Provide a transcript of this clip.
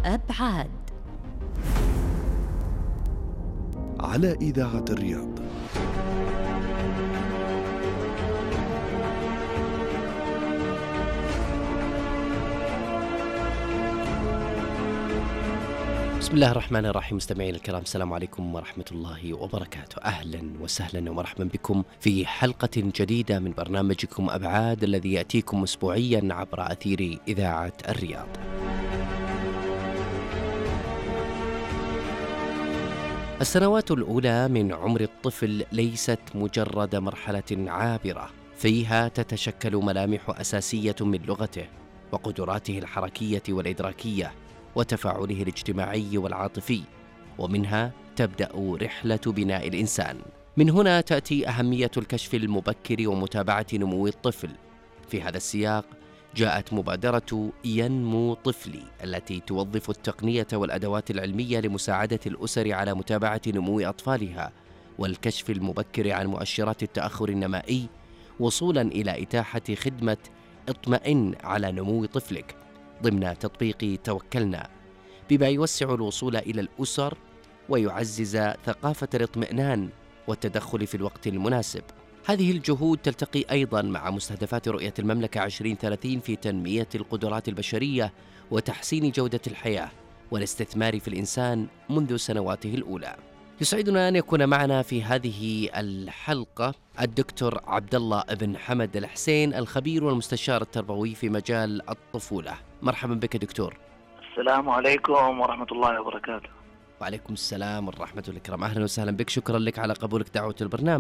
أبعاد على إذاعة الرياض. بسم الله الرحمن الرحيم. مستمعين الكرام، السلام عليكم ورحمة الله وبركاته. أهلا وسهلا ومرحبا بكم في حلقة جديدة من برنامجكم أبعاد، الذي يأتيكم أسبوعيا عبر أثير إذاعة الرياض. السنوات الأولى من عمر الطفل ليست مجرد مرحلة عابرة، فيها تتشكل ملامح أساسية من لغته وقدراته الحركية والإدراكية وتفاعله الاجتماعي والعاطفي، ومنها تبدأ رحلة بناء الإنسان. من هنا تأتي أهمية الكشف المبكر ومتابعة نمو الطفل. في هذا السياق جاءت مبادرة ينمو طفلي، التي توظف التقنية والأدوات العلمية لمساعدة الأسر على متابعة نمو أطفالها والكشف المبكر عن مؤشرات التأخر النمائي، وصولا إلى إتاحة خدمة اطمئن على نمو طفلك ضمن تطبيق توكلنا، بما يوسع الوصول إلى الأسر ويعزز ثقافة الاطمئنان والتدخل في الوقت المناسب. هذه الجهود تلتقي أيضا مع مستهدفات رؤية المملكة 2030 في تنمية القدرات البشرية وتحسين جودة الحياة والاستثمار في الإنسان منذ سنواته الأولى. يسعدنا أن يكون معنا في هذه الحلقة الدكتور عبد الله بن حمد الحسين، الخبير والمستشار التربوي في مجال الطفولة. مرحبا بك دكتور. السلام عليكم ورحمة الله وبركاته. وعليكم السلام ورحمة الله. أهلا وسهلا بك، شكرا لك على قبولك دعوة البرنامج.